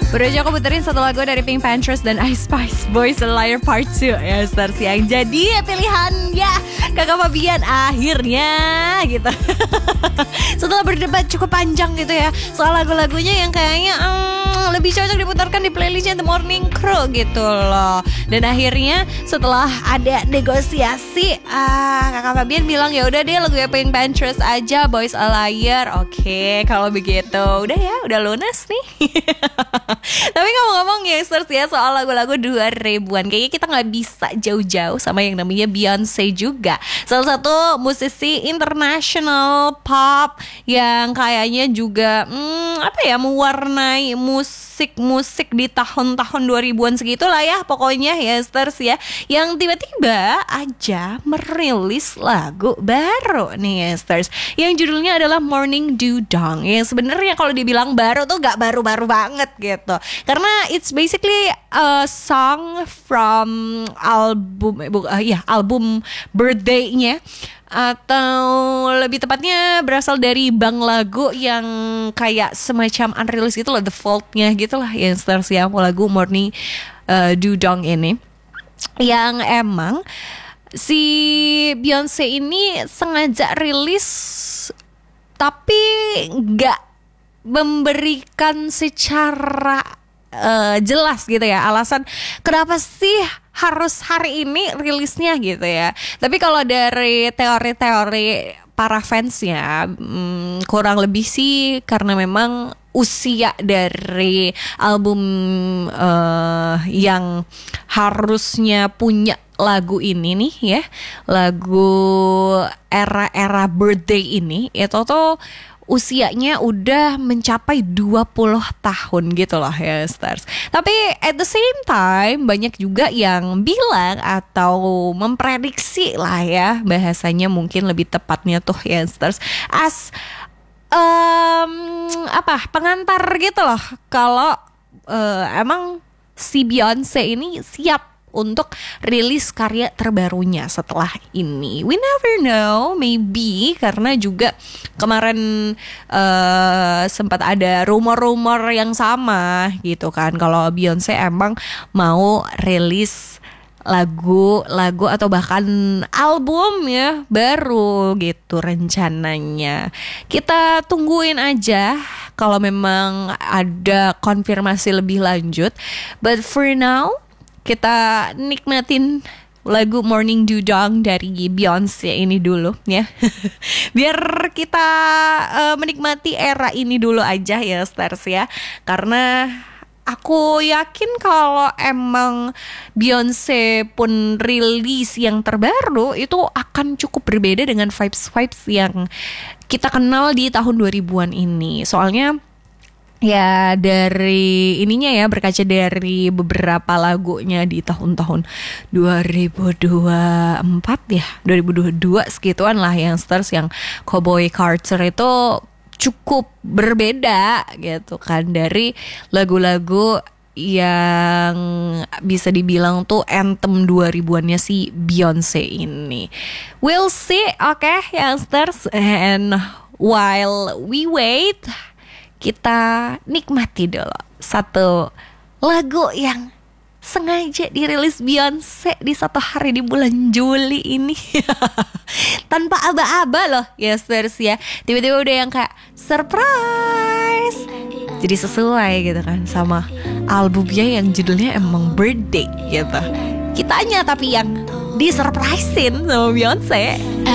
Baru aja aku puterin satu lagu dari Pink Panthers dan Ice Spice Boys A Liar Part 2 ya, stars yang jadi pilihan ya Kakak Fabian akhirnya gitu. Setelah berdebat cukup panjang gitu ya soal lagu-lagunya yang kayaknya lebih cocok diputarkan di playlistnya The Morning Crew gitu loh. Dan akhirnya setelah ada negosiasi, Kakak Fabian bilang ya udah deh lagu Pink Panthers aja, Boys A Liar. Oke, kalau begitu udah ya, udah lunas nih. Tapi ngomong-ngomong ya soal lagu-lagu 2000-an, kayaknya kita gak bisa jauh-jauh sama yang namanya Beyonce juga. Salah satu musisi international pop yang kayaknya juga mewarnai musik di tahun-tahun 2000-an segitulah ya pokoknya ya stars ya, yang tiba-tiba aja merilis lagu baru nih ya stars, yang judulnya adalah Morning Dew Dawn. Yang sebenarnya kalau dibilang baru tuh gak baru-baru banget gitu, karena it's basically a song from album birthday-nya, atau lebih tepatnya berasal dari bank lagu yang kayak semacam unreleased gitu loh, The Vault-nya gitu lah yang stars ya, lagu Morning Dew Dawn ini, yang emang si Beyonce ini sengaja rilis tapi gak memberikan secara jelas gitu ya alasan kenapa sih harus hari ini rilisnya gitu ya. Tapi kalau dari teori-teori para fansnya, kurang lebih sih karena memang usia dari album yang harusnya punya lagu ini nih ya, lagu era-era birthday ini itu tuh usianya udah mencapai 20 tahun gitu loh ya stars. Tapi at the same time banyak juga yang bilang atau memprediksi lah ya, bahasanya mungkin lebih tepatnya tuh ya stars, as pengantar gitu loh, kalau emang si Beyonce ini siap untuk rilis karya terbarunya setelah ini. We never know, maybe karena juga kemarin sempat ada rumor-rumor yang sama gitu kan, kalau Beyonce emang mau rilis lagu atau bahkan album ya baru gitu rencananya. Kita tungguin aja kalau memang ada konfirmasi lebih lanjut. But for now kita nikmatin lagu Morning Dew Dawn dari Beyonce ini dulu ya. Biar kita menikmati era ini dulu aja ya stars ya. Karena aku yakin kalau emang Beyonce pun rilis yang terbaru itu akan cukup berbeda dengan vibes-vibes yang kita kenal di tahun 2000-an ini. Soalnya ya dari ininya ya, berkaca dari beberapa lagunya di tahun-tahun 2024 ya, 2022 segituan lah yang stars, yang Cowboy Carter itu cukup berbeda gitu kan dari lagu-lagu yang bisa dibilang tuh anthem 2000-annya si Beyonce ini. We'll see, okay, youngsters. And while we wait, kita nikmati dulu satu lagu yang sengaja dirilis Beyonce di satu hari di bulan Juli ini. Tanpa aba-aba loh ya stars ya. Tiba-tiba udah yang kayak surprise. Jadi sesuai gitu kan sama albumnya yang judulnya emang birthday gitu. Kitanya tapi yang disurprisein sama Beyonce.